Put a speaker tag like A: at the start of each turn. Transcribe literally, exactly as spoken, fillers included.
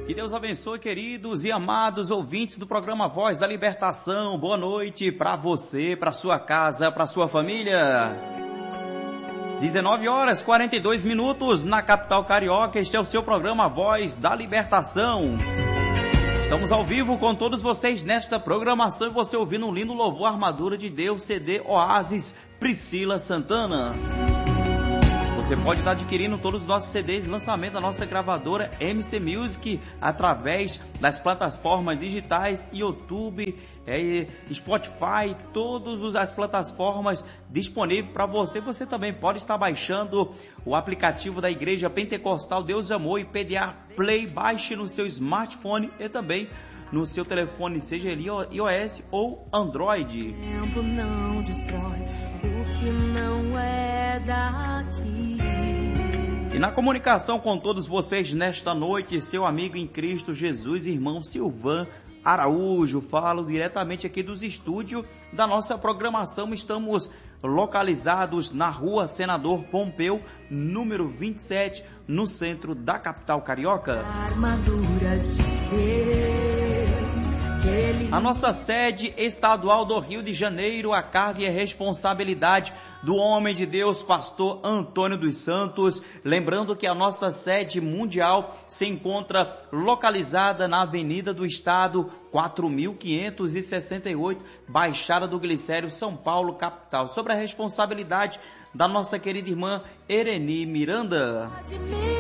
A: Que Deus abençoe, queridos e amados ouvintes do programa Voz da Libertação. Boa noite para você, para sua casa, para sua família. dezenove horas e quarenta e dois minutos na capital carioca. Este é o seu programa Voz da Libertação. Estamos ao vivo com todos vocês nesta programação e você ouvindo um lindo louvor Armadura de Deus, C D Oásis, Priscila Santana. Você pode estar adquirindo todos os nossos C Ds, lançamento da nossa gravadora M C Music, através das plataformas digitais, YouTube, é, Spotify, todas as plataformas disponíveis para você. Você também pode estar baixando o aplicativo da Igreja Pentecostal Deus Amor e P D A Play. Baixe no seu smartphone e também no seu telefone, seja ele iOS ou Android.
B: O tempo não destrói o que não é daqui.
A: E na comunicação com todos vocês nesta noite, seu amigo em Cristo Jesus, irmão Silvan Araújo, falo diretamente aqui dos estúdios da nossa programação. Estamos localizados na rua Senador Pompeu, número vinte e sete, no centro da capital carioca.
B: Armaduras de Deus, que ele...
A: A nossa sede estadual do Rio de Janeiro, a carga e a responsabilidade do homem de Deus, pastor Antônio dos Santos. Lembrando que a nossa sede mundial se encontra localizada na Avenida do Estado, quatro mil quinhentos e sessenta e oito, Baixada do Glicério, São Paulo, capital. Sobre a responsabilidade da nossa querida irmã Ereni Miranda.